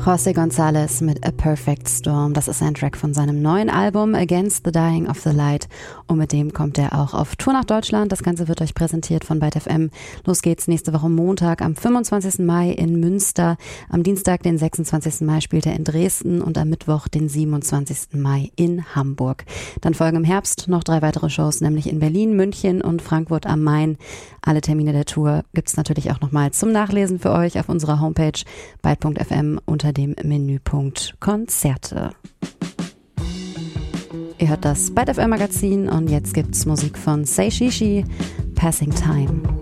José González mit A Perfect Storm. Das ist ein Track von seinem neuen Album Against the Dying of the Light. Und mit dem kommt er auch auf Tour nach Deutschland. Das Ganze wird euch präsentiert von Byte FM. Los geht's nächste Woche Montag am 25. Mai in Münster. Am Dienstag, den 26. Mai, spielt er in Dresden und am Mittwoch, den 27. Mai in Hamburg. Dann folgen im Herbst noch 3 weitere Shows, nämlich in Berlin, München und Frankfurt am Main. Alle Termine der Tour gibt's natürlich auch nochmal zum Nachlesen für euch auf unserer Homepage byte.fm unter dem Menüpunkt Konzerte. Ihr hört das Byte FM Magazin und jetzt gibt's Musik von Say Shishi, Passing Time.